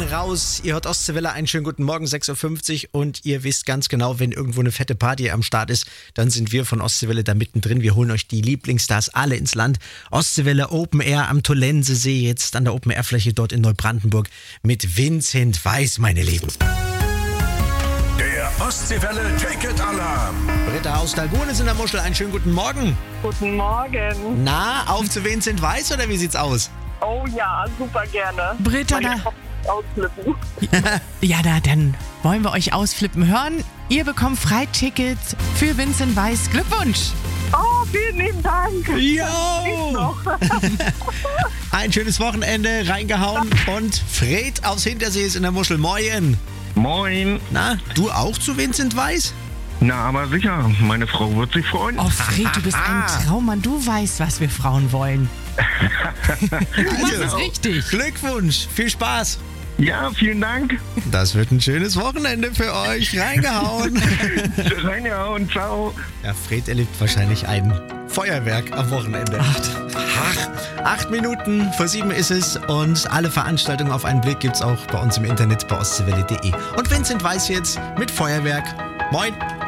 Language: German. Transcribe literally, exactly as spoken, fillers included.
raus. Ihr hört Ostseewelle, einen schönen guten Morgen, sechs Uhr fünfzig. Und ihr wisst ganz genau, wenn irgendwo eine fette Party am Start ist, dann sind wir von Ostseewelle da mittendrin. Wir holen euch die Lieblingsstars alle ins Land. Ostseewelle Open Air am Tollensesee, jetzt an der Open Air Fläche dort in Neubrandenburg mit Vincent Weiss, meine Lieben. Der Ostseewelle Ticket Alarm. Britta aus Dalgun ist in der Muschel. Einen schönen guten Morgen. Guten Morgen. Na, auf zu Vincent Weiss oder wie sieht's aus? Oh ja, super gerne. Britta, Meine da, Tochter ausflippen. ja, da, dann wollen wir euch ausflippen hören. Ihr bekommt Freitickets für Vincent Weiss. Glückwunsch! Oh, vielen lieben Dank. Jo! Noch. Ein schönes Wochenende reingehauen und Fred aus Hintersee ist in der Muschel. Moin. Moin. Na, du auch zu Vincent Weiss? Na, aber sicher, meine Frau wird sich freuen. Oh, Fred, du bist ein Traummann. Du weißt, was wir Frauen wollen. Du machst es richtig. Glückwunsch, viel Spaß. Ja, vielen Dank. Das wird ein schönes Wochenende für euch. Reingehauen. Reingehauen, ciao. Ja, Fred erlebt wahrscheinlich ein Feuerwerk am Wochenende. Acht. Ach, acht Minuten vor sieben ist es und alle Veranstaltungen auf einen Blick gibt's auch bei uns im Internet bei ostseewelle punkt de. Und Vincent Weiss jetzt mit Feuerwerk. Moin.